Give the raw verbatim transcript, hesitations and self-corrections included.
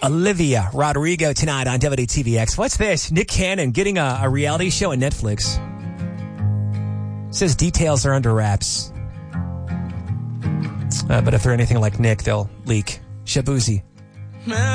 Olivia Rodrigo tonight on W T V X. What's this? Nick Cannon getting a, a reality show on Netflix. Says details are under wraps. Uh, but if they're anything like Nick, they'll leak. Shabuzi.